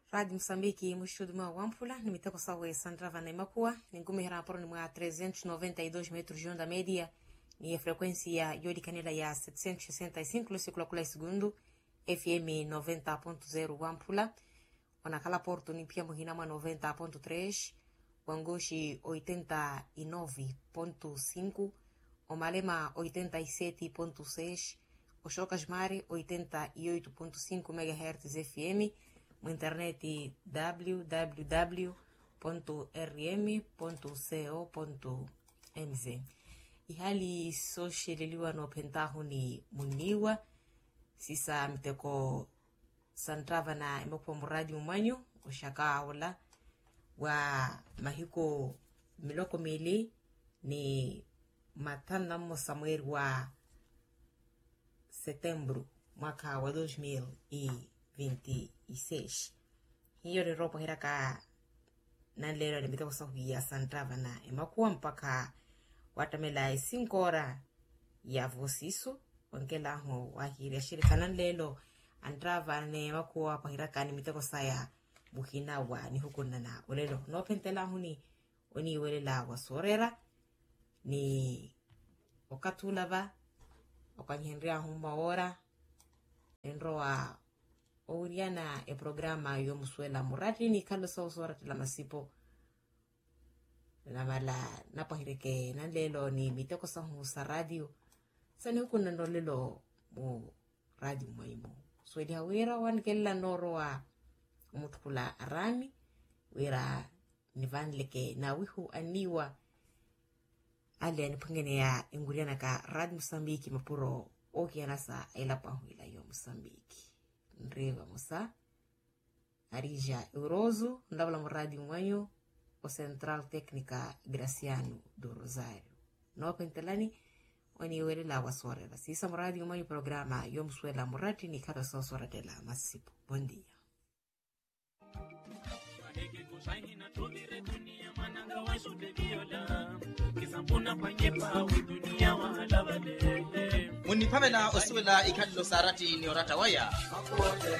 Rádio Moçambique, Muxuduma Wampula, no Miteco Saue Sandrava na Imakua, ningume rapor no 392 metros de onda média, e a frequência Yodi Canela ya 765 ciclo segundo, FM 90.0 Wampula, Onakala Porto Nimpia Muhinama 90.3, Wangoshi 89.5, Omalema 87.6, Oxocas Mare 88.5 MHz FM, na internet www.rm.co.mz. Ihali socialiliwa no pentaho ni muniwa sisa miteko santrava na imekuwa muradi umanyo ushaka wala wa mahiko miloko mili ni matana mo Samuel wa setembro mwaka wa 2026. Hiyo ni ropo hiraka nanlero ni miteko sahu ya santrava na imekuwa mpaka watamela 5 hora ya vosiso wankela ho wahiri shirika nanlelo andrava ne makuwa pahiraka ni miteko saya buhina wa ni hukuna na olelo no pentela huni oni welela wa sorera ni okatulava okanyenria humba ora enroa ouriana e programa yo muswela murati ni kando so sora tela masipo na mala napahireke nanlelo ni miteko sahu sa radio sani hukuna ndolelo mo radio maimo swedi hawera wan kella noroa umutukula arami wera nivanleke na wihu aniwa ali anipangene ya inguriana ka Radio Moçambique mapuro okianasa ilapa huila yo Moçambique nreva musa arija eurozu ndabla mo radio mwanyo o Central Técnica Graciano do Rosário no pentelani oni wele la wasore la sisa mradi mwanyo programa yo mswela murati ni karo sosora de la masipo. Buen día. Munipamela oswela ikadlo sarati ni orata waya